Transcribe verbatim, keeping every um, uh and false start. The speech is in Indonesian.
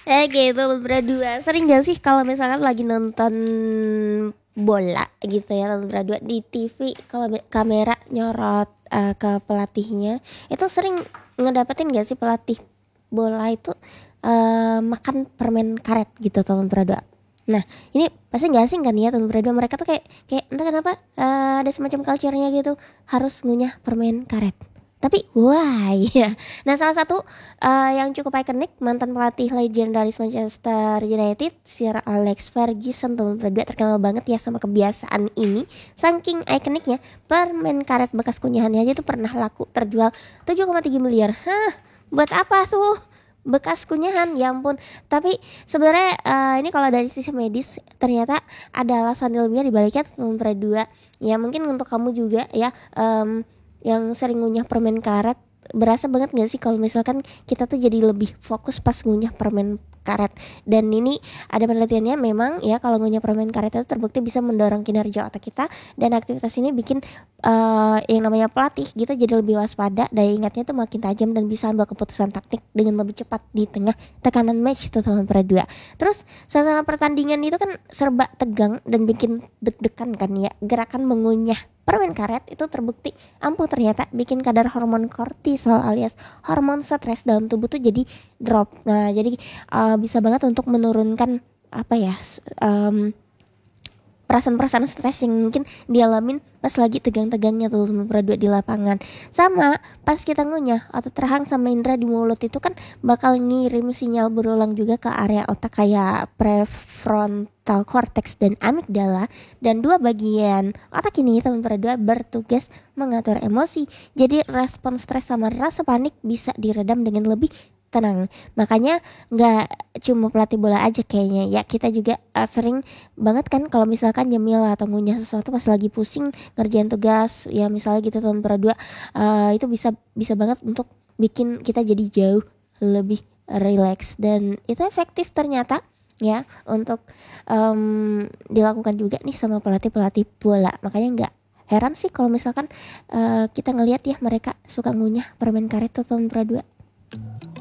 Eh gitu berdua. Sering gak sih kalau misalkan lagi nonton bola gitu ya, nonton berdua di T V, kalau be- kamera nyorot eh, ke pelatihnya, itu sering ngedapetin gak sih pelatih bola itu eh, makan permen karet gitu teman berdua. Nah ini pasti nggak asing kan ya teman berdua, mereka tuh kayak kayak entah kenapa eh, ada semacam culture-nya gitu, harus ngunyah permen karet. Tapi wah ya. Nah salah satu uh, yang cukup ikonik, mantan pelatih legendaris Manchester United, Sir Alex Ferguson teman berdua, terkenal banget ya sama kebiasaan ini. Saking ikoniknya, permen karet bekas kunyahannya aja tuh pernah laku terjual tujuh koma tiga miliar. Hah, buat apa tuh? Bekas kunyahan, ya ampun. Tapi sebenarnya uh, ini kalau dari sisi medis ternyata ada alasan ilmiah dibaliknya teman berdua. Ya mungkin untuk kamu juga ya, um, yang sering ngunyah permen karet, berasa banget gak sih kalau misalkan kita tuh jadi lebih fokus pas ngunyah permen karet. Dan ini ada penelitiannya memang ya, kalau ngunyah permen karet itu terbukti bisa mendorong kinerja otak kita, dan aktivitas ini bikin uh, yang namanya pelatih gitu jadi lebih waspada, daya ingatnya tuh makin tajam, dan bisa ambil keputusan taktik dengan lebih cepat di tengah tekanan match tuh teman berdua. Terus suasana pertandingan itu kan serba tegang dan bikin deg-degan kan ya. Gerakan mengunyah permen karet itu terbukti ampuh ternyata bikin kadar hormon kortisol alias hormon stres dalam tubuh tuh jadi drop. Nah, jadi uh, bisa banget untuk menurunkan apa ya, um, perasaan-perasaan stres yang mungkin dialamin pas lagi tegang-tegangnya tuh berdua di lapangan. Sama pas kita ngunyah atau terhang sama indera di mulut itu kan bakal ngirim sinyal berulang juga ke area otak kayak prefrontal cortex dan amigdala, dan dua bagian otak ini teman berdua bertugas mengatur emosi. Jadi respon stres sama rasa panik bisa diredam dengan lebih tenang. Makanya nggak cuma pelatih bola aja kayaknya ya, kita juga uh, sering banget kan kalau misalkan nyemil atau ngunyah sesuatu pas lagi pusing ngerjain tugas ya misalnya gitu teman berdua, uh, itu bisa bisa banget untuk bikin kita jadi jauh lebih relax, dan itu efektif ternyata ya untuk um, dilakukan juga nih sama pelatih-pelatih bola. Makanya nggak heran sih kalau misalkan uh, kita ngelihat ya mereka suka ngunyah permen karet tuh teman berdua.